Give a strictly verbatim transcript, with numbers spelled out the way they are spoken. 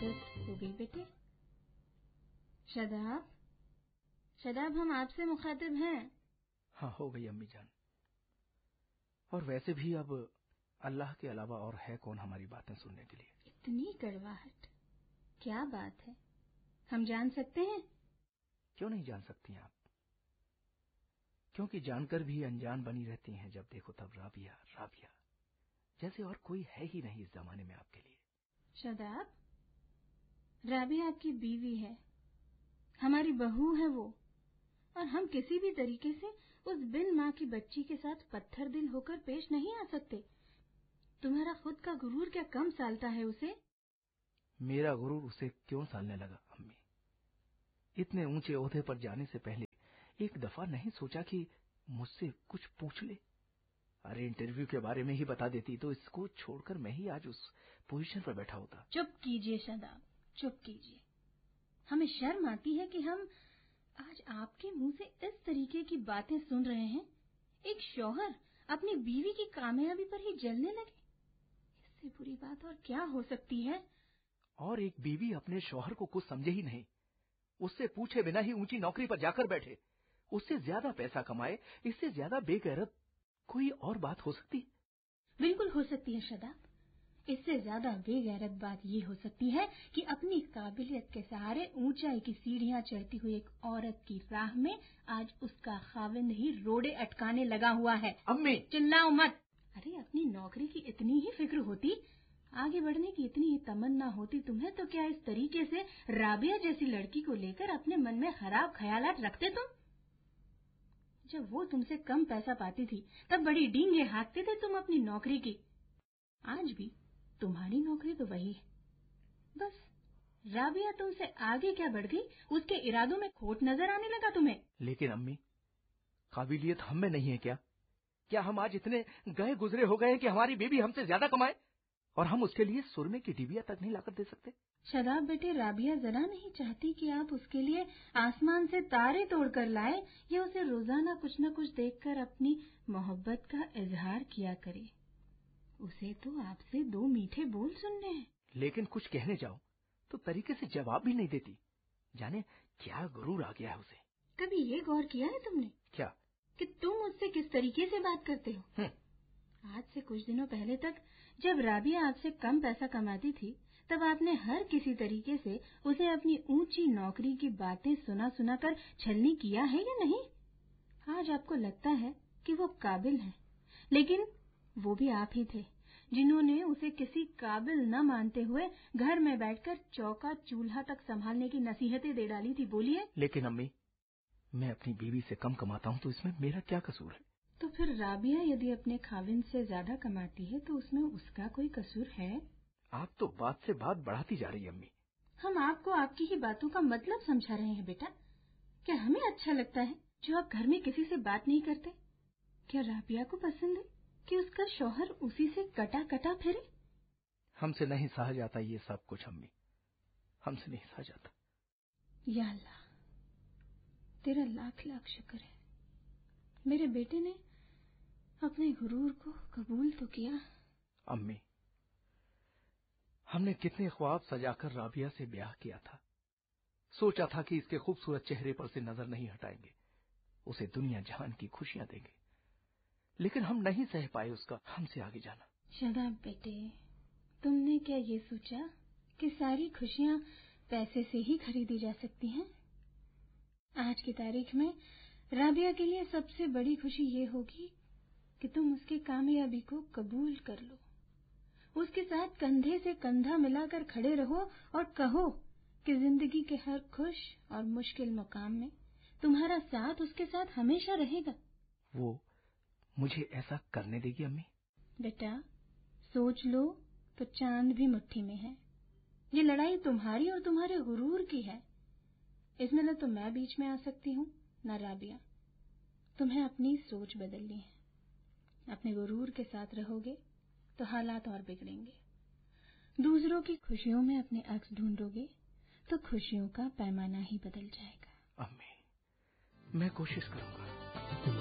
आदत हो गई बेटे। शादाब, शादाब, हम आपसे मुखातिब हैं। हाँ, हो गई अम्मी जान। और वैसे भी अब अल्लाह के अलावा और है कौन हमारी बातें सुनने के लिए। इतनी कड़वाहट, क्या बात है, हम जान सकते हैं? क्यों नहीं जान सकती आप? क्योंकि जानकर भी अनजान बनी रहती हैं जब देखो तब राबिया राबिया, जैसे और कोई है ही नहीं इस जमाने में आपके लिए। शादाब, राबिया आपकी बीवी है, हमारी बहू है वो, और हम किसी भी तरीके से उस बिन माँ की बच्ची के साथ पत्थर दिल होकर पेश नहीं आ सकते। तुम्हारा खुद का गुरूर क्या कम सालता है उसे? मेरा गुरूर उसे क्यों सालने लगा अम्मी? इतने ऊंचे ओहदे पर जाने से पहले एक दफा नहीं सोचा कि मुझसे कुछ पूछ ले? अरे इंटरव्यू के बारे में ही बता देती तो इसको छोड़कर मैं ही आज उस पोजीशन पर बैठा होता। चुप कीजिए शादाब, चुप कीजिए। हमें शर्म आती है कि हम आज आपके मुंह से इस तरीके की बातें सुन रहे हैं। एक शौहर अपनी बीवी की कामयाबी पर ही जलने लगे, इससे बुरी बात और क्या हो सकती है? और एक बीवी अपने शौहर को कुछ समझे ही नहीं, उससे पूछे बिना ही ऊंची नौकरी पर जाकर बैठे, उससे ज्यादा पैसा कमाए, इससे ज्यादा बेगैरत कोई और बात हो सकती? बिल्कुल हो सकती है शादाब। इससे ज्यादा बेगैरत बात ये हो सकती है कि अपनी काबिलियत के सहारे ऊंचाई की सीढ़ियां चढ़ती हुई एक औरत की राह में आज उसका खाविंद ही रोड़े अटकाने लगा हुआ है। अम्मी, चिल्लाओ मत। अरे अपनी नौकरी की इतनी ही फिक्र होती, आगे बढ़ने की इतनी ही तमन्ना होती तुम्हें, तो क्या इस तरीके से राबिया जैसी लड़की को लेकर अपने मन में खराब ख्यालात रखते तुम? जब वो तुमसे कम पैसा पाती थी तब बड़ी डींगे हाँकते थे तुम अपनी नौकरी की। आज भी तुम्हारी नौकरी तो वही है, बस राबिया तुमसे आगे क्या बढ़ गई, उसके इरादों में खोट नजर आने लगा तुम्हें। लेकिन अम्मी, काबिलियत हम में नहीं है क्या? क्या हम आज इतने गए गुजरे हो गए कि हमारी बीबी हमसे ज्यादा कमाए और हम उसके लिए सुरमे की डिबिया तक नहीं लाकर दे सकते? शादाब बेटे, राबिया जरा नहीं चाहती कि आप उसके लिए आसमान से तारे तोड़कर लाए या उसे रोजाना कुछ न कुछ देखकर अपनी मोहब्बत का इजहार किया करे। उसे तो आपसे दो मीठे बोल सुनने हैं। लेकिन कुछ कहने जाओ तो तरीके से जवाब भी नहीं देती। जाने क्या गुरूर आ गया है उसे। कभी ये गौर किया है तुमने? क्या? कि तुम मुझसे किस तरीके से बात करते हो? आज से कुछ दिनों पहले तक जब राबिया आपसे कम पैसा कमाती थी तब आपने हर किसी तरीके से उसे अपनी ऊंची नौकरी की बातें सुना सुना कर छलनी किया है या नहीं? आज आपको लगता है कि वो काबिल है, लेकिन वो भी आप ही थे जिन्होंने उसे किसी काबिल न मानते हुए घर में बैठकर चौका चूल्हा तक संभालने की नसीहतें दे डाली थी। बोलिए। लेकिन अम्मी, मैं अपनी बीवी से कम कमाता हूँ तो इसमें मेरा क्या कसूर है? तो फिर राबिया यदि अपने खाविंद से ज्यादा कमाती है तो उसमें उसका कोई कसूर है? आप तो बात से बात बढ़ाती जा रही है अम्मी। हम आपको आपकी ही बातों का मतलब समझा रहे हैं बेटा। क्या हमें अच्छा लगता है जो आप घर में किसी से बात नहीं करते? क्या राबिया को पसंद है कि उसका शौहर उसी से कटा कटा फिरे? हमसे नहीं सहा जाता ये सब कुछ अम्मी, हमसे नहीं सहा जाता। या अल्लाह, तेरा लाख लाख शुक्र है, मेरे बेटे ने अपने गुरूर को कबूल तो किया। अम्मी, हमने कितने ख्वाब सजाकर राबिया से ब्याह किया था। सोचा था कि इसके खूबसूरत चेहरे पर से नजर नहीं हटाएंगे, उसे दुनिया जहान की खुशियां देंगे, लेकिन हम नहीं सह पाए उसका हमसे आगे जाना। शादाब बेटे, तुमने क्या ये सोचा कि सारी खुशियां पैसे से ही खरीदी जा सकती हैं? आज की तारीख में राबिया के लिए सबसे बड़ी खुशी ये होगी कि तुम उसकी कामयाबी को कबूल कर लो, उसके साथ कंधे से कंधा मिलाकर खड़े रहो और कहो कि जिंदगी के हर खुश और मुश्किल मुकाम में तुम्हारा साथ उसके साथ हमेशा रहेगा। वो मुझे ऐसा करने देगी अम्मी? बेटा, सोच लो तो चांद भी मुट्ठी में है। ये लड़ाई तुम्हारी और तुम्हारे गुरूर की है। इसमें न तो मैं बीच में आ सकती हूँ न राबिया। तुम्हें अपनी सोच बदलनी है। अपने गुरूर के साथ रहोगे तो हालात और बिगड़ेंगे। दूसरों की खुशियों में अपने अक्स ढूंढोगे तो खुशियों का पैमाना ही बदल जाएगा। अम्मी, मैं कोशिश करूंगा।